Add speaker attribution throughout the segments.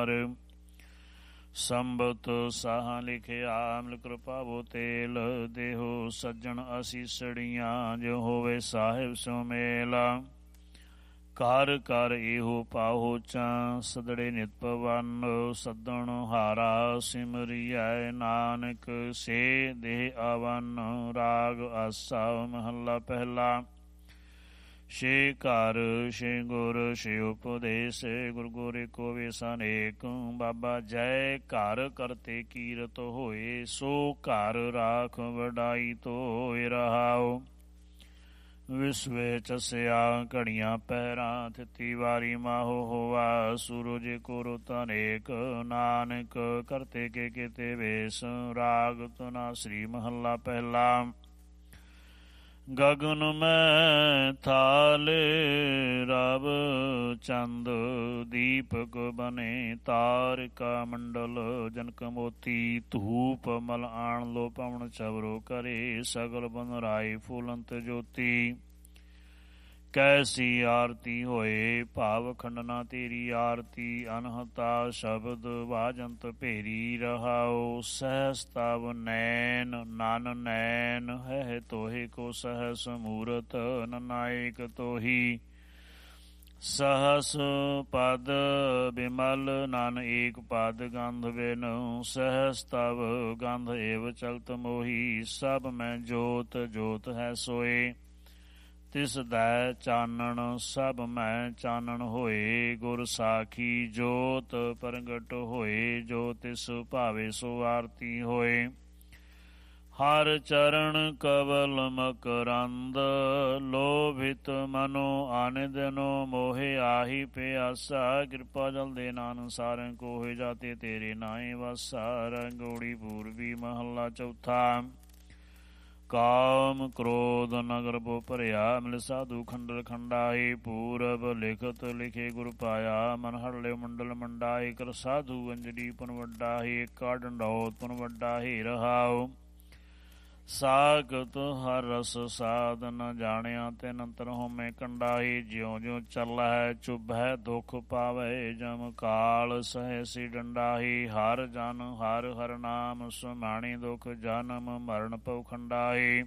Speaker 1: ਹਾਰ। ਸੰਬਤ ਸਾਹਾਂ ਲਿਖਿਆ ਮਿਲ ਕਿਰਪਾਵੋ ਤੇਲ, ਦੇਹੋ ਸੱਜਣ ਅਸੀਸੜੀਆਂ ਜੋ ਹੋਵੇ ਸਾਹਿਬ ਸੋ ਮੇਲਾ। ਘਰ ਘਰ ਇਹੋ ਪਾਹੋ ਚਾਂ ਸਦੜੇ ਨਿਤ ਪਵਨ, ਸੱਦਣ ਹਾਰਾ ਸਿਮਰਿਐ ਨਾਨਕ ਸੇ ਦੇਹ ਆਵਨ। ਰਾਗ ਆਸਾ ਮਹੱਲਾ ਪਹਿਲਾ। ਛੇ ਘਰ ਛੇ ਗੁਰ ਛੇ ਉਪਦੇਸ, ਗੁਰ ਗੋਰੇ ਕੋ ਵੇਸ ਅਨੇਕ। ਬਾਬਾ ਜੈ ਘਰ ਕਰਤੇ ਕੀਰਤ ਹੋਏ, ਸੋ ਘਰ ਰਾਖ ਵਡਾਈ ਧੋਏ ਰਹਾਉ। ਵਿਸਵੇ ਚਸਿਆ ਘੜੀਆਂ ਪੈਰਾਂ, ਥਿਤੀ ਵਾਰੀ ਮਾਹੋ ਹੋਆ। ਸੂਰਜ ਕੋ ਰੁੱਤ ਅਨੇਕ, ਨਾਨਕ ਕਰਤੇ ਕੇ ਕਿਤੇ ਵੇਸ। ਰਾਗ ਧੁਨਾ ਸ੍ਰੀ ਮਹੱਲਾ ਪਹਿਲਾ। ਗਗਨ ਮੈਂ ਥਾਲ ਰਵ ਚੰਦ, ਦੀਪਕ ਬਨੇ ਤਾਰਿਕਾ ਮੰਡਲ। ਜਨਕ ਮੋਤੀ ਧੂਪ ਮਲ ਆਣ ਲੋ, ਪਵਨ ਚਵਰੋ ਕਰੇ ਸਗਲ ਬਨ ਰਾਏ ਫੂਲੰਤ ਜੋਤੀ। ਕੈਸੀ ਆਰਤੀ ਹੋਏ ਭਾਵ ਖੰਡਨਾ ਤੇਰੀ ਆਰਤੀ। ਅਨਹਤਾ ਸ਼ਬਦ ਵਾਜੰਤ ਭੇਰੀ ਰਹਾਉ। ਸਹਸ ਤਵ ਨੈਨ ਨਨ ਨੈਨ, ਹੈ ਤੋਹੇ ਕੋ ਸਹਸ ਮੂਰਤ। ਨਨਾਇਕ ਤੋਹੀ ਸਹਸ ਪਦ ਬਿਮਲ, ਨਨ ਏਕ ਪਦ ਗੰਧ ਬਿਨ। ਸਹਸ ਤਵ ਗੰਧ ਏਵ ਚਲਤ ਮੋਹੀ, ਸਭ ਮੈਂ ਜੋਤ ਜੋਤ ਹੈ ਸੋਏ। ਤਿਸ ਦੈ ਚਾਨਣ ਸਭ ਮੈਂ ਚਾਨਣ ਹੋਏ, ਗੁਰ ਸਾਖੀ ਜੋਤ ਪ੍ਰਗਟ ਹੋਏ। ਜੋ ਤਿਸ ਭਾਵੇ ਸੋ ਆਰਤੀ ਹੋਏ। ਹਰ ਚਰਨ ਕਵਲ ਮਕਰੰਦ, ਲੋਭਿਤ ਮਨੋ ਆਨਿਦਨੋ ਮੋਹਿ। ਆਹੀ ਪਿਆਸਾ ਕਿਰਪਾ ਜਲ ਦੇ ਨਾਨਕ ਸਾਰੰ ਕੋਹਿ, ਜਾਤੇ ਤੇਰੇ ਨਾਏ ਵਾਸਾ। ਰੰਗੋੜੀ ਪੂਰਬੀ ਮਹੱਲਾ ਚੌਥਾ। ਕਾਮ ਕ੍ਰੋਧ ਨਗਰ ਬੋ ਭਰਿਆ, ਮਿਲ ਸਾਧੂ ਖੰਡਲ ਖੰਡਾਏ। ਪੂਰਬ ਲਿਖਤ ਲਿਖੇ ਗੁਰ ਪਾਇਆ, ਮਨ ਹੜ ਲਿਓ ਮੰਡਲ ਮੰਡਾਏ। ਕਰ ਸਾਧੂ ਅੰਜਲੀ ਪੁਨ ਵੱਡਾ ਹੈ, ਏਕਾ ਡੰਡੌਤ ਪੁਨ ਵੱਡਾ ਹੈ ਰਹਾਉ। ਸਾਖਤ ਹਰ ਰਸ ਸਾਧ ਨ ਜਾਣਿਆ, ਤਿਨ ਅੰਤਰ ਹੋਮੇ ਕੰਡਾਏ। ਜਿਉ ਜਿਉ ਚੱਲੈ ਚੁਭੈ ਦੁਖ ਪਾਵੈ, ਜਮ ਕਾਲ ਸਹਿਸੀ ਡੰਡਾਹੀ। ਹਰ ਜਨ ਹਰ ਹਰ ਨਾਮ ਸੁਮਾਣੀ, ਦੁਖ ਜਨਮ ਮਰਨ ਪਉ ਖੰਡਾਏ।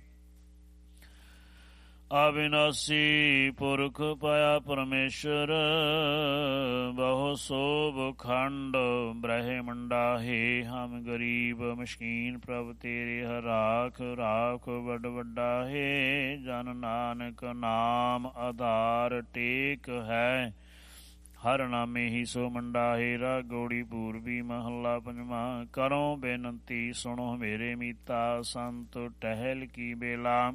Speaker 1: ਅਵਿਨਾਸੀ ਪੁਰਖ ਪਾਇਆ ਪਰਮੇਸ਼ਰ, ਬਹੁ ਸੋਭ ਖੰਡ ਬ੍ਰਹਿਮੰਡਾ ਹੈ। ਹਮ ਗਰੀਬ ਮਸਕੀਨ ਪ੍ਰਭ ਤੇਰੇ, ਰਾਖ ਰਾਖ ਵੱਡ ਵੱਡਾ ਹੈ। ਜਨ ਨਾਨਕ ਨਾਮ ਆਧਾਰ ਟੇਕ ਹੈ, ਹਰ ਨਾਮੇ ਹੀ ਸੋ ਮੰਡਾ ਹੈ। ਰਾਗੋੜੀ ਪੂਰਬੀ ਮਹੱਲਾ ਪੰਜਵਾਂ। ਕਰੋ ਬੇਨਤੀ ਸੁਣੋ ਮੇਰੇ ਮੀਤਾ, ਸੰਤ ਟਹਿਲ ਕੀ ਬੇਲਾ।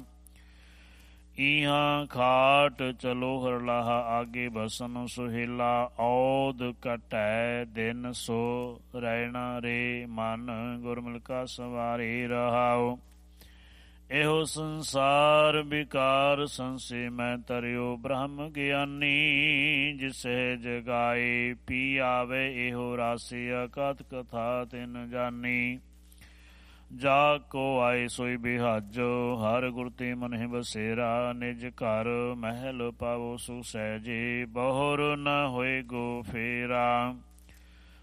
Speaker 1: ਇਹਾਂ ਖਾਟ ਚਲੋ ਹਰ ਲਾਹਾ, ਆਗੇ ਬਸਨ ਸੁਹੇਲਾ। ਔਦ ਘਟੈ ਦਿਨ ਸੋ ਰਹਿਣਾ ਰੇ, ਮਨ ਗੁਰਮਿਲ ਕਾ ਸਵਾਰੇ ਰਹਾਉ। ਇਹੋ ਸੰਸਾਰ ਵਿਕਾਰ ਸੰਸੇ ਮੈਂ ਤਰਿਓ, ਬ੍ਰਹਮ ਗਿਆਨੀ ਜਿਸੇ ਜਗਾਏ। ਪੀ ਆਵੇ ਇਹੋ ਰਾਸੀ, ਅਕਥ ਕਥਾ ਤਿਨ ਜਾਨੀ। ਜਾ ਕੋ ਆਏ ਸੋਈ ਬਿਹਾਜੋ, ਹਰ ਗੁਰ ਤੇ ਮਨਹਿ ਬਸੇਰਾ। ਨਿਜ ਘਰ ਮਹਿਲ ਪਾਵੋ ਸੁ ਸਹਿਜੇ, ਬਹੁਰ ਨ ਹੋਏ ਗੋ ਫੇਰਾ।